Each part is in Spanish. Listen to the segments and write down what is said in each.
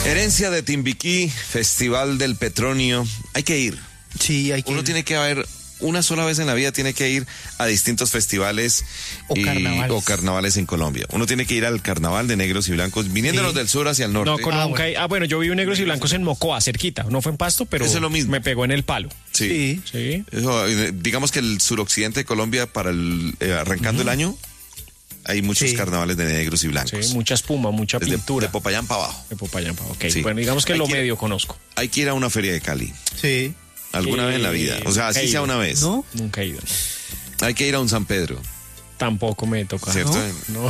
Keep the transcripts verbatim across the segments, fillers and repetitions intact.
Herencia de Timbiquí, Festival del Petronio. Hay que ir. Sí, hay que Uno ir. tiene que haber, una sola vez en la vida tiene que ir a distintos festivales O y- carnavales. o carnavales en Colombia. Uno tiene que ir al carnaval de negros y blancos, viniéndonos Sí. del sur hacia el norte. No, con Ah, nunca hay- ah, bueno, yo viví en negros y blancos en Mocoa, cerquita. No fue en Pasto, pero Eso es lo mismo. me pegó en el palo. Sí. Sí. Sí. Eso, eh, digamos que el suroccidente de Colombia, para el eh, arrancando el año, hay muchos Sí. carnavales de negros y Sí, blancos. mucha espuma, mucha Desde pintura. de Popayán para abajo. De Popayán, ok. Sí. Bueno, digamos que Hay lo que ir- medio conozco. Hay que ir a una feria de Cali, Sí. alguna Eh, vez en la vida. O sea, nunca así he sea ido. una vez. ¿No? Nunca he ido. Hay que ir a un San Pedro, Tampoco me toca. ¿cierto? No.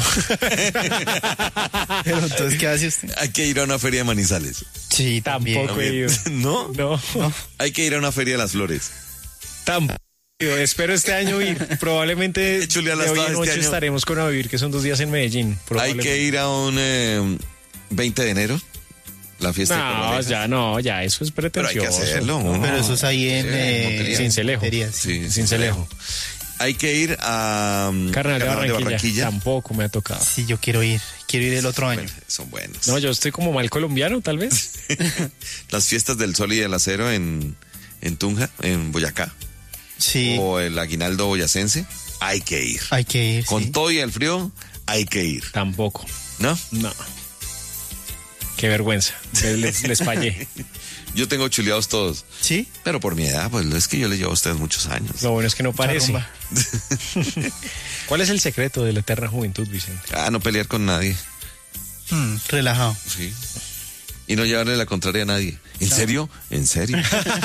Pero entonces, ¿qué hace usted? Hay que ir a una feria de Manizales. Sí, también. Tampoco he ido. ¿No? No. Hay que ir a una feria de las flores. Tampoco. Espero este año ir. Probablemente Qué chuleada de las hoy todas en este noche año. estaremos con Avivir, que son dos días en Medellín. Hay Probablemente. que ir a un eh, veinte de enero, la fiesta de No, Colombia. ya no, ya eso es Pero hay pretencioso. que hacerlo. ¿no? Pero eso es ahí en Sí, eh, Montería. Sincelejo. Montería, sí. Sí, Cincelejo. Hay que ir a um, Carnaval de Carnaval Barranquilla. Tampoco me ha tocado. Sí, yo quiero ir. Quiero ir el otro año. Bueno, son buenos. No, yo estoy como mal colombiano, tal vez. Las fiestas del Sol y del Acero en, en Tunja, en Boyacá. Sí, O el Aguinaldo boyacense. Hay que ir. hay que ir. Con sí. todo y el frío, hay que ir. Tampoco. ¿No? No. Qué vergüenza. Les, les, les fallé. Yo tengo chuleados todos. ¿Sí? Pero por mi edad, pues es que yo le llevo a ustedes muchos años. Lo bueno es que no parece. Charrumba. ¿Cuál es el secreto de la eterna juventud, Vicente? Ah, no pelear con nadie. Mm, relajado. Sí. Y no llevarle la contraria a nadie. ¿En serio? ¿En serio?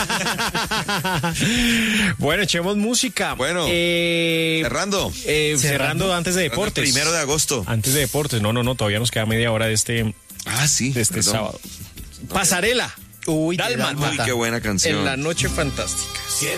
Bueno, echemos música. Bueno, Eh, Cerrando. eh, cerrando. Cerrando. antes de deportes. Primero de agosto. Antes de deportes. No, no, no. Todavía nos queda media hora de este, Ah, sí. de este perdón. sábado. Pasarela. Uy, de Dálmata. Uy, qué buena canción. En la noche fantástica.